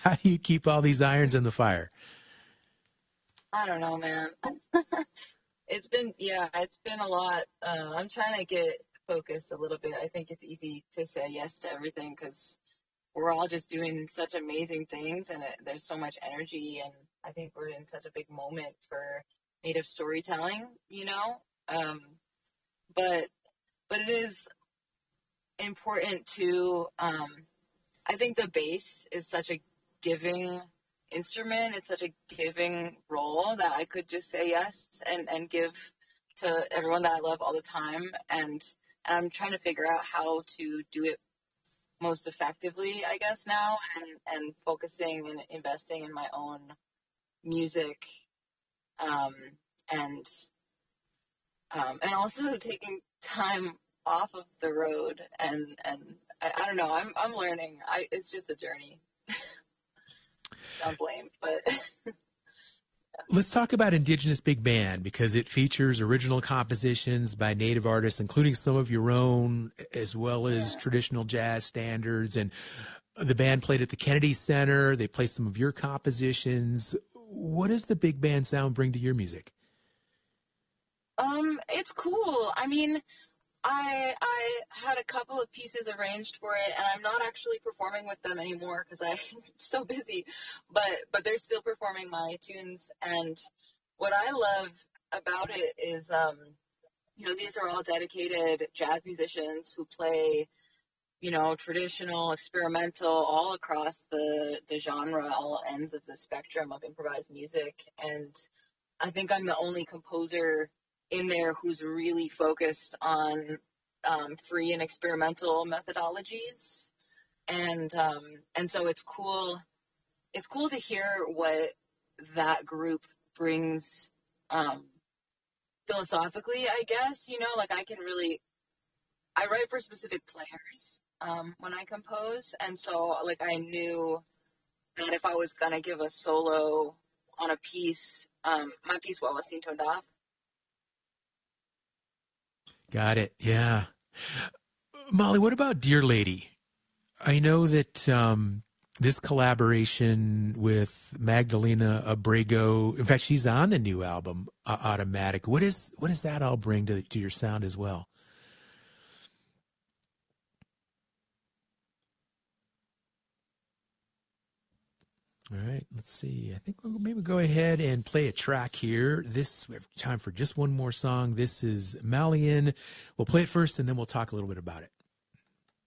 How do you keep all these irons in the fire? I don't know, man. It's been a lot. I'm trying to get focused a little bit. I think it's easy to say yes to everything because we're all just doing such amazing things, and there's so much energy, and I think we're in such a big moment for native storytelling, you know. Um, but but it is important to I think the bass is such a giving instrument. It's such a giving role that I could just say yes and give to everyone that I love all the time. And I'm trying to figure out how to do it most effectively, I guess now, and focusing and investing in my own music, um, and and also taking time off of the road and I don't know. I'm learning. It's just a journey. Don't blame, but Let's talk about Indigenous Big Band because it features original compositions by Native artists, including some of your own, as well as yeah. traditional jazz standards. And the band played at the Kennedy Center. They played some of your compositions. What does the big band sound bring to your music? It's cool. I mean, I had a couple of pieces arranged for it, and I'm not actually performing with them anymore because I'm so busy. But they're still performing my tunes, and what I love about it is, you know, these are all dedicated jazz musicians who play, you know, traditional, experimental, all across the genre, all ends of the spectrum of improvised music, and I think I'm the only composer in there who's really focused on free and experimental methodologies, and so it's cool. It's cool to hear what that group brings um, philosophically. I guess you know, like I write for specific players when I compose, and so like I knew that if I was gonna give a solo on a piece, my piece Wawasin Tonda. Got it. Yeah. Molly, what about Dear Lady? I know that this collaboration with Magdalena Abrego, in fact, she's on the new album, Automatic. What does that all bring to your sound as well? All right, let's see. I think we'll maybe go ahead and play a track here. We have time for just one more song. This is Malian. We'll play it first and then we'll talk a little bit about it.